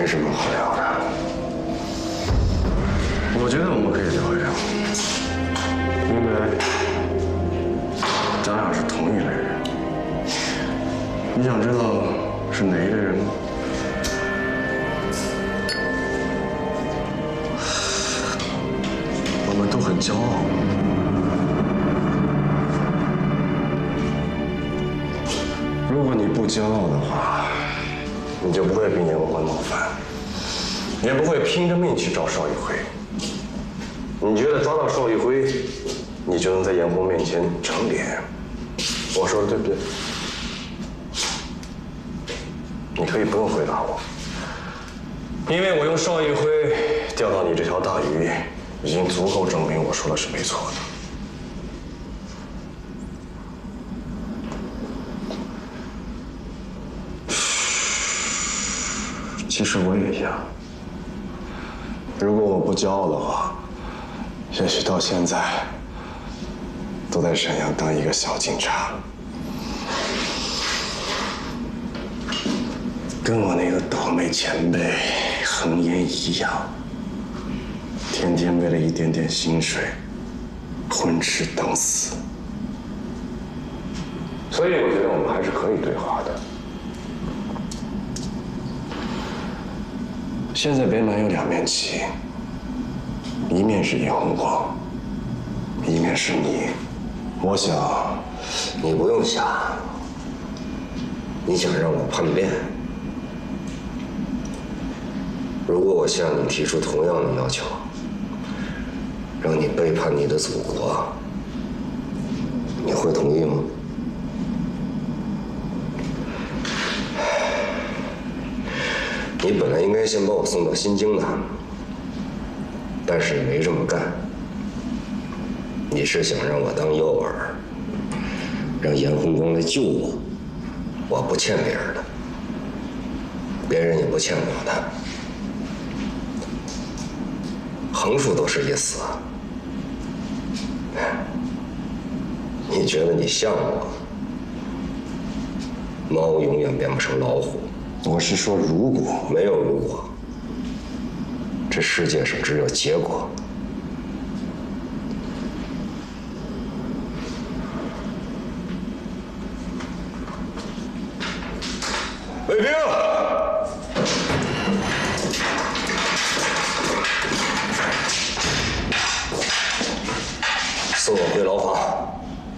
没什么好聊的。我觉得我们可以聊一聊，因为咱俩是同一类人。你想知道是哪一类人吗？我们都很骄傲。如果你不骄傲的话，你就不会跟严欢闹翻，也不会拼着命去找邵一辉。你觉得抓到邵一辉，你就能在严红面前长脸？我说的对不对？你可以不用回答我，因为我用邵一辉钓到你这条大鱼，已经足够证明我说的是没错的。其实我也一样。如果我不骄傲的话，也许到现在都在沈阳当一个小警察，跟我那个倒霉前辈恒言一样，天天为了一点点薪水混吃等死。所以我觉得我们还是可以对话的。现在北满有两面旗，一面是严红光，一面是你。我想， 你不用想，你想让我叛变？如果我向你提出同样的要求，让你背叛你的祖国，你会同意吗？你本来应该先把我送到新京的，但是你没这么干。你是想让我当诱饵，让严红光来救我。我不欠别人的，别人也不欠我的，横竖都是一死。你觉得你像我？猫永远变不成老虎。 我是说，如果没有如果，这世界上只有结果。卫兵！